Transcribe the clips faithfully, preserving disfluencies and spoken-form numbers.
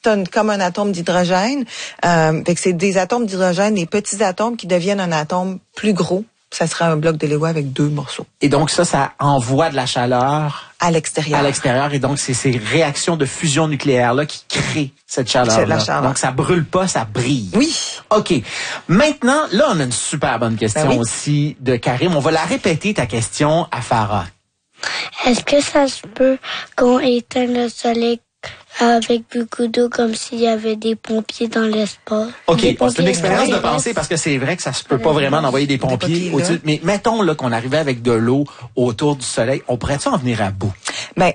c'est un, comme un atome d'hydrogène. Euh, fait que c'est des atomes d'hydrogène, des petits atomes qui deviennent un atome plus gros. Ça serait un bloc de Lego avec deux morceaux. Et donc ça, ça envoie de la chaleur à l'extérieur. À l'extérieur. Et donc, c'est ces réactions de fusion nucléaire-là qui créent cette chaleur-là. Chaleur. Donc, ça brûle pas, ça brille. Oui. OK. Maintenant, là, on a une super bonne question ben oui. aussi de Karim. On va la répéter, ta question, à Farah. Est-ce que ça se peut qu'on éteigne le soleil avec beaucoup d'eau, comme s'il y avait des pompiers dans l'espace? OK, Des bon, c'est une pompiers expérience de dans pensée parce que c'est vrai que ça se peut pas vraiment d'envoyer des pompiers au-dessus. Mais mettons là qu'on arrivait avec de l'eau autour du soleil, on pourrait-tu en venir à bout? Ben,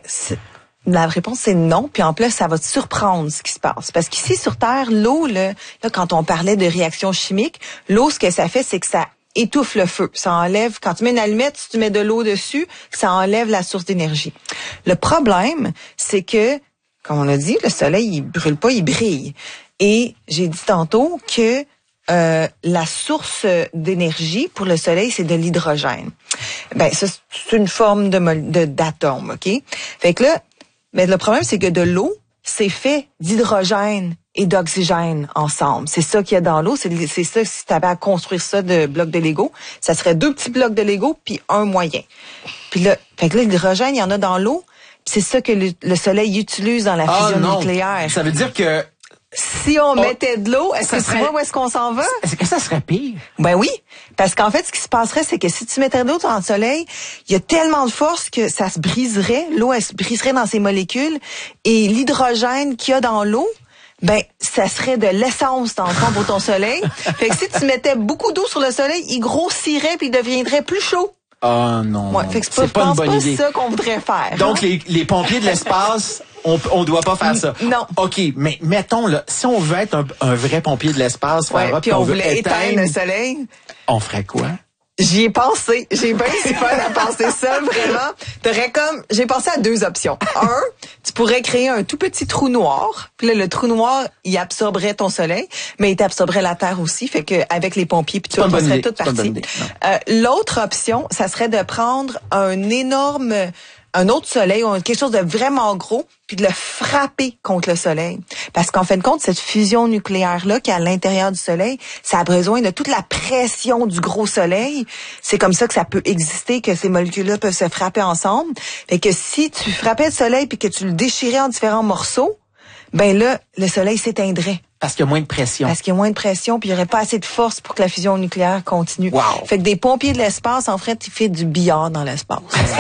la réponse c'est non. Puis en plus, ça va te surprendre ce qui se passe. Parce qu'ici sur Terre, l'eau, là, là, quand on parlait de réaction chimique, l'eau, ce que ça fait, c'est que ça étouffe le feu. Ça enlève, quand tu mets une allumette, si tu mets de l'eau dessus, ça enlève la source d'énergie. Le problème, c'est que, comme on a dit, le soleil, il brûle pas, il brille. Et j'ai dit tantôt que euh, la source d'énergie pour le soleil, c'est de l'hydrogène. Ben, ça, c'est une forme de, de d'atome, OK? Fait que là, mais le problème, c'est que de l'eau, c'est fait d'hydrogène et d'oxygène ensemble. C'est ça qu'il y a dans l'eau. C'est, c'est ça, si tu avais à construire ça de blocs de Lego, ça serait deux petits blocs de Lego puis un moyen. Puis là, fait que là, l'hydrogène, il y en a dans l'eau. C'est ça que le, le soleil utilise dans la fusion ah, non. nucléaire. Ça veut dire que si on oh, mettait de l'eau, est-ce que serait... tu vois où est-ce qu'on s'en va? Est-ce que ça serait pire? Ben oui, parce qu'en fait, ce qui se passerait, c'est que si tu mettais de l'eau dans le soleil, il y a tellement de force que ça se briserait, l'eau, elle se briserait dans ses molécules, et l'hydrogène qu'il y a dans l'eau, ben, ça serait de l'essence dans le fond pour ton soleil. Fait que si tu mettais beaucoup d'eau sur le soleil, il grossirait puis il deviendrait plus chaud. Ah oh, non, ouais, fait que c'est, c'est pas, pas une bonne pas idée. C'est ça qu'on voudrait faire. Donc, hein? les, les pompiers de l'espace, on on doit pas faire ça. Non. OK, mais mettons, là, si on veut être un, un vrai pompier de l'espace, ouais, Farah, puis on, on voulait éteindre le soleil, on ferait quoi? J'y ai pensé. J'ai bien du fun à penser ça, vraiment. T'aurais comme, j'ai pensé à deux options. Un, tu pourrais créer un tout petit trou noir. Puis là, le trou noir, il absorberait ton soleil, mais il t'absorberait la terre aussi. Fait que avec les pompiers, puis tout, on serait toutes parties. Euh, l'autre option, ça serait de prendre un énorme, un autre soleil, ou quelque chose de vraiment gros, puis de le frapper contre le soleil. Parce qu'en fin de compte, cette fusion nucléaire-là qui est à l'intérieur du soleil, ça a besoin de toute la pression du gros soleil. C'est comme ça que ça peut exister, que ces molécules-là peuvent se frapper ensemble. Fait que si tu frappais le soleil puis que tu le déchirais en différents morceaux, ben là, le soleil s'éteindrait. Parce qu'il y a moins de pression. Parce qu'il y a moins de pression, puis il n'y aurait pas assez de force pour que la fusion nucléaire continue. Wow. Fait que des pompiers de l'espace, en fait, ils font du billard dans l'espace.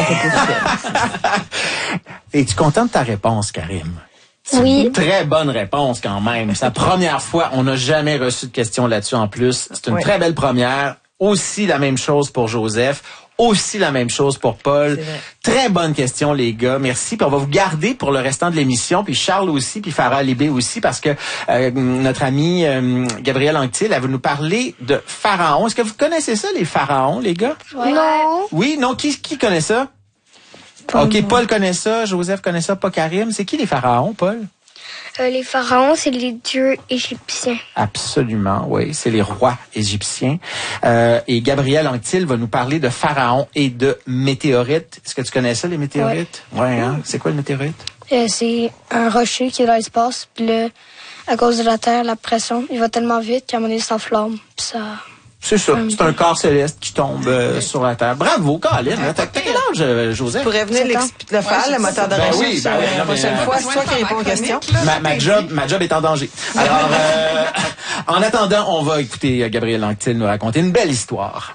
Es-tu content de ta réponse, Karim? C'est oui. Une très bonne réponse quand même. C'est la première fois, on n'a jamais reçu de question là-dessus en plus. C'est une oui. très belle première. Aussi la même chose pour Joseph. Aussi la même chose pour Paul. Très bonne question, les gars. Merci. Puis on va vous garder pour le restant de l'émission. Puis Charles aussi, puis Farah Libé aussi, parce que euh, notre ami euh, Gabrielle Anctil, elle veut nous parler de pharaons. Est-ce que vous connaissez ça, les pharaons, les gars? Ouais. Non. Oui, non. Qui, qui connaît ça? Pas OK, moi. Paul connaît ça, Joseph connaît ça, pas Karim. C'est qui les pharaons, Paul? Euh, les pharaons, c'est les dieux égyptiens. Absolument, oui. C'est les rois égyptiens. Euh, et Gabrielle Anctil va nous parler de pharaons et de météorites. Est-ce que tu connais ça, les météorites? Oui, ouais, hein? C'est quoi le météorite? Euh, c'est un rocher qui est dans l'espace. Puis là, à cause de la Terre, la pression, il va tellement vite qu'à un moment donné, il s'enflamme. Puis ça... C'est ça. Um, c'est un corps céleste qui tombe euh, sur la Terre. Bravo, Colin. Hein? T'as quel âge, Joseph? Tu pourrais venir le faire, ouais, le moteur de recherche. Ben oui, ben oui. La prochaine fois, c'est toi qui réponds aux questions. Ma, ma, job, ma job est en danger. Alors, euh, en attendant, on va écouter Gabrielle Anctil nous raconter une belle histoire.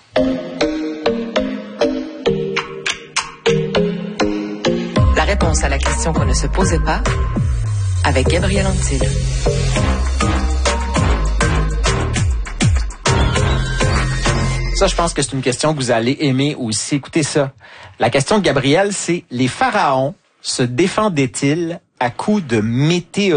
La réponse à la question qu'on ne se posait pas avec Gabrielle Anctil. Ça, je pense que c'est une question que vous allez aimer aussi. Écoutez ça. La question de Gabrielle, c'est « Les pharaons se défendaient-ils à coups de météorites? »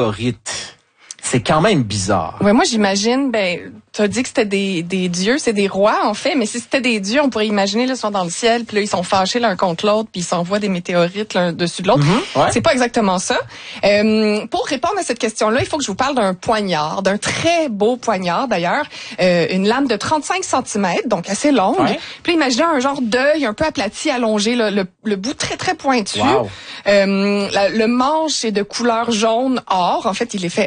C'est quand même bizarre. Ouais, moi, j'imagine, ben, tu as dit que c'était des, des dieux, c'est des rois, en fait, mais si c'était des dieux, on pourrait imaginer, là, ils sont dans le ciel, puis là, ils sont fâchés l'un contre l'autre, puis ils s'envoient des météorites l'un dessus de l'autre. Mm-hmm, ouais. C'est pas exactement ça. Euh, pour répondre à cette question-là, il faut que je vous parle d'un poignard, d'un très beau poignard, d'ailleurs, euh, une lame de trente-cinq centimètres, donc assez longue. Ouais. Puis imaginez un genre d'œil un peu aplati, allongé, là, le, le bout très, très pointu. Wow. Euh, la, le manche est de couleur jaune or. En fait, il est fait